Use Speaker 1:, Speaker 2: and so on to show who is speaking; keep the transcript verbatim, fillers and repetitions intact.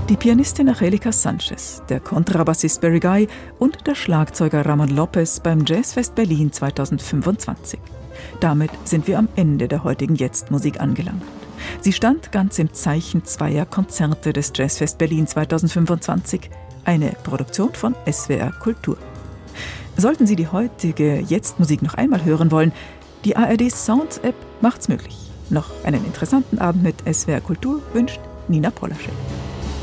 Speaker 1: Die Pianistin Angelica Sanchez, der Kontrabassist Barry Guy und der Schlagzeuger Ramon Lopez beim Jazzfest Berlin zweitausendfünfundzwanzig. Damit sind wir am Ende der heutigen Jetzt-Musik angelangt. Sie stand ganz im Zeichen zweier Konzerte des Jazzfest Berlin zweitausendfünfundzwanzig, eine Produktion von S W R Kultur. Sollten Sie die heutige Jetzt-Musik noch einmal hören wollen, die A R D Sounds App macht's möglich. Noch einen interessanten Abend mit S W R Kultur wünscht Nina Polaschek.